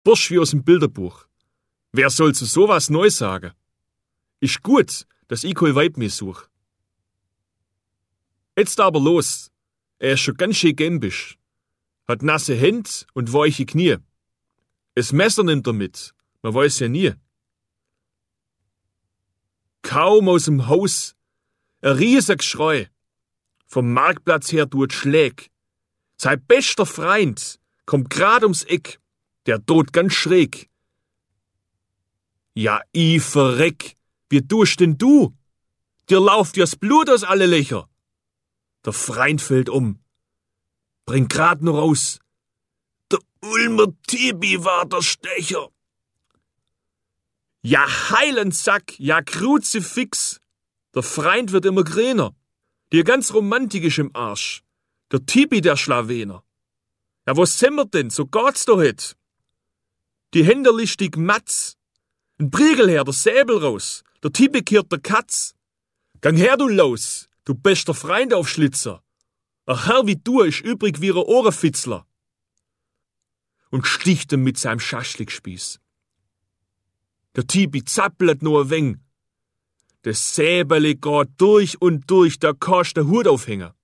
Bursch wie aus dem Bilderbuch. Wer soll zu sowas neu sagen? Ist gut, dass ich kein Weib mehr such. Jetzt aber los. Er ist schon ganz schön gämbisch. Hat nasse Hände und weiche Knie. Es Messer nimmt er mit. Man weiß ja nie. Kaum aus dem Haus. Ein riesiger Geschrei. Vom Marktplatz her tut Schläg. Sein bester Freund kommt grad ums Eck. Der droht ganz schräg. Ja, i verreck. Wie tust denn du? Dir lauft ja das Blut aus alle Löcher. Der Freund fällt um. Bringt grad noch raus. Der Ulmer Tibi war der Stecher. Ja, Heilensack, ja, Kruzifix. Der Freund wird immer grüner. Die ganz romantisch im Arsch. Der Tibi, der Schlawener. Ja, was sind wir denn? So geht's doch het. Die Hände listig Matz. Ein Priegel her, der Säbel raus. Der Tibi kehrt der Katz. Gang her, du Laus, du bester Freund auf Schlitzer. Ein Herr wie du ist übrig wie ein Ohrenfitzler. Und sticht ihm mit seinem Schaschlikspieß. Der Tibi zappelt nur ein wenig. Das Säbeli geht durch und durch, da kannst der Hut aufhängen.